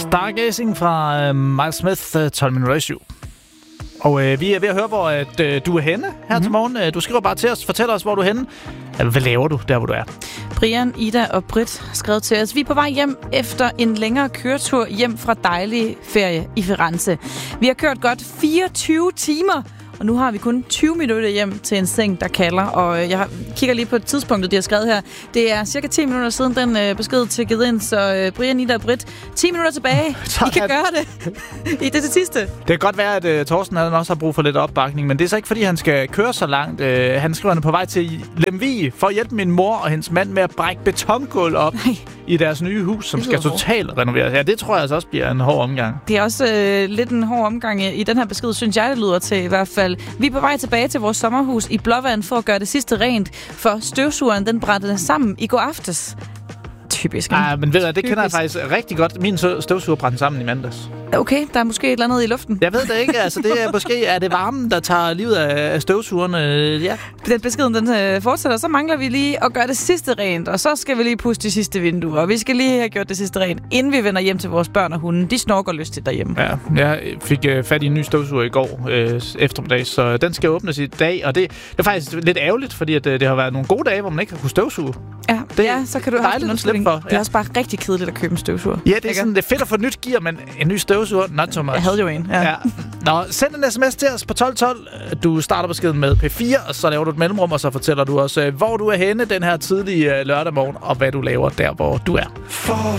Stargazing fra Miles Smith, 12 minutter i 7. Og vi er ved at høre, hvor du er henne her til morgen. Du skriver bare til os, fortæl os, hvor du er henne. Hvad laver du der, hvor du er? Brian, Ida og Britt har skrevet til os. Vi er på vej hjem efter en længere køretur hjem fra dejlig ferie i Firenze. Vi har kørt godt 24 timer. Og nu har vi kun 20 minutter hjem til en seng, der kalder. Og jeg kigger lige på tidspunktet, de har skrevet her. Det er cirka 10 minutter siden, den besked tækket ind. Så Brian, Ida og Britt, 10 minutter tilbage. I kan gøre det. I det sidste. Det kan godt være, at Thorsten også har brug for lidt opbakning. Men det er så ikke, fordi han skal køre så langt. Han skriver, han er på vej til Lemvig for at hjælpe min mor og hendes mand med at brække betongulv op i deres nye hus, som skal totalt renoveres. Ja, det tror jeg altså også bliver en hård omgang. Det er også lidt en hård omgang i den her besked, synes jeg, det lyder til i hvert fald. Vi er på vej tilbage til vores sommerhus i Blåvand for at gøre det sidste rent, for støvsugeren den brændte sammen i går aftes. Typisk. Men ved du, det kender jeg faktisk rigtig godt. Min støvsuger brændte sammen i mandags. Okay, der er måske et eller andet i luften. Jeg ved det ikke. Altså, det er måske er det varmen, der tager livet af støvsugerne. Ja. Den beskeden, den fortsætter. Så mangler vi lige at gøre det sidste rent, og så skal vi lige puste de sidste vinduer. Og vi skal lige have gjort det sidste rent, inden vi vender hjem til vores børn og hunde. De snorker lystigt derhjemme. Ja, jeg fik fat i en ny støvsuger i går eftermiddag, så den skal åbnes i dag. Og det er faktisk lidt ærgerligt, fordi at, det har været nogle gode dage, hvor man ikke har kunnet støvsuge. Ja, så kan du have en undskyldning. For. Det er også bare rigtig kedeligt at købe en støvsuger. Ja, det er sådan, det er fedt at få nyt gear, men en ny støvsuger, not so much. Jeg havde jo en, ja. Nå, send en sms til os på 1212. Du starter beskeden med P4, og så laver du et mellemrum, og så fortæller du os, hvor du er henne den her tidlige lørdag morgen, og hvad du laver der, hvor du er.